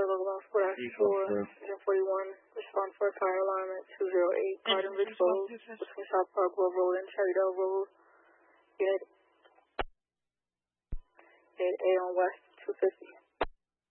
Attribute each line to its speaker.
Speaker 1: Logan Sport Ashore, 41, respond for a fire alarm at 208 Garden Ridge Road, between South Park Grove Road and Cherrydale Road. Unit 8A on West 250.